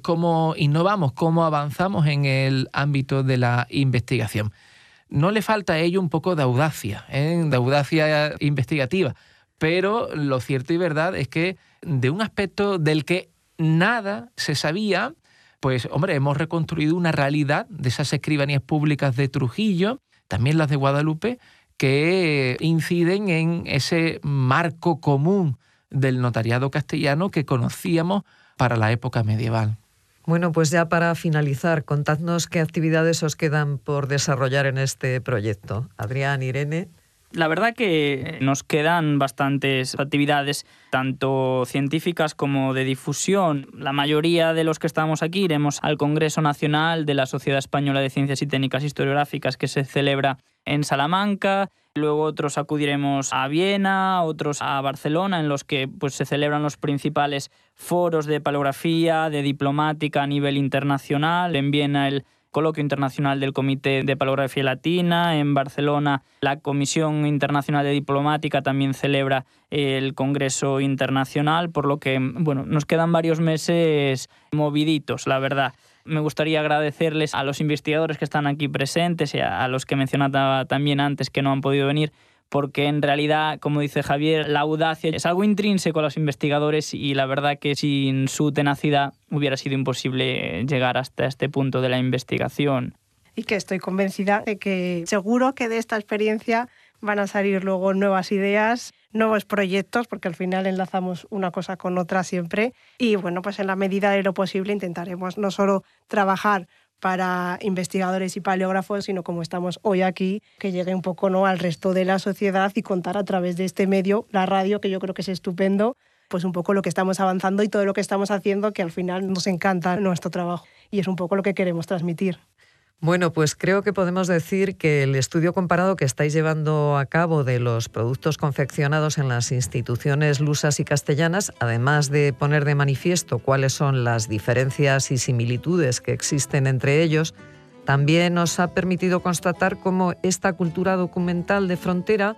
cómo innovamos, cómo avanzamos en el ámbito de la investigación. No le falta a ello un poco de audacia, de audacia investigativa, pero lo cierto y verdad es que de un aspecto del que nada se sabía, pues hombre, hemos reconstruido una realidad de esas escribanías públicas de Trujillo, también las de Guadalupe, que inciden en ese marco común del notariado castellano que conocíamos para la época medieval. Bueno, pues ya para finalizar, contadnos qué actividades os quedan por desarrollar en este proyecto. Adrián, Irene. La verdad que nos quedan bastantes actividades, tanto científicas como de difusión. La mayoría de los que estamos aquí iremos al Congreso Nacional de la Sociedad Española de Ciencias y Técnicas Historiográficas, que se celebra en Salamanca. Luego otros acudiremos a Viena, otros a Barcelona, en los que pues, se celebran los principales foros de paleografía, de diplomática a nivel internacional. En Viena el Coloquio Internacional del Comité de Paleografía Latina. En Barcelona, la Comisión Internacional de Diplomática también celebra el Congreso Internacional, por lo que bueno, nos quedan varios meses moviditos, la verdad. Me gustaría agradecerles a los investigadores que están aquí presentes y a los que mencionaba también antes que no han podido venir, porque en realidad, como dice Javier, la audacia es algo intrínseco a los investigadores y la verdad que sin su tenacidad hubiera sido imposible llegar hasta este punto de la investigación. Y que estoy convencida de que seguro que de esta experiencia van a salir luego nuevas ideas, nuevos proyectos, porque al final enlazamos una cosa con otra siempre. Y bueno, pues en la medida de lo posible intentaremos no solo trabajar para investigadores y paleógrafos, sino como estamos hoy aquí, que llegue un poco, ¿no?, al resto de la sociedad y contar a través de este medio, la radio, que yo creo que es estupendo, pues un poco lo que estamos avanzando y todo lo que estamos haciendo, que al final nos encanta nuestro trabajo y es un poco lo que queremos transmitir. Bueno, pues creo que podemos decir que el estudio comparado que estáis llevando a cabo de los productos confeccionados en las instituciones lusas y castellanas, además de poner de manifiesto cuáles son las diferencias y similitudes que existen entre ellos, también nos ha permitido constatar cómo esta cultura documental de frontera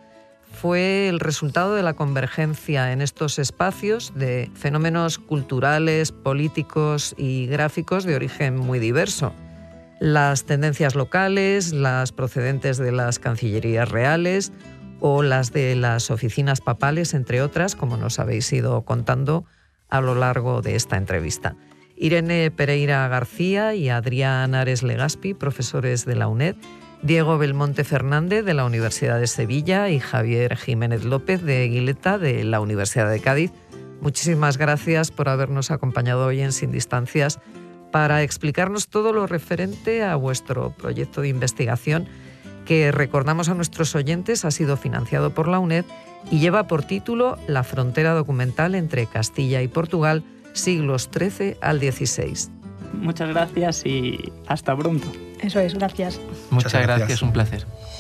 fue el resultado de la convergencia en estos espacios de fenómenos culturales, políticos y gráficos de origen muy diverso. Las tendencias locales, las procedentes de las cancillerías reales o las de las oficinas papales, entre otras, como nos habéis ido contando a lo largo de esta entrevista. Irene Pereira García y Adrián Ares Legaspi, profesores de la UNED, Diego Belmonte Fernández de la Universidad de Sevilla y Javier Jiménez López de Guileta de la Universidad de Cádiz. Muchísimas gracias por habernos acompañado hoy en Sin Distancias para explicarnos todo lo referente a vuestro proyecto de investigación que, recordamos a nuestros oyentes, ha sido financiado por la UNED y lleva por título La frontera documental entre Castilla y Portugal, siglos XIII al XVI. Muchas gracias y hasta pronto. Eso es, gracias. Muchas gracias, un placer.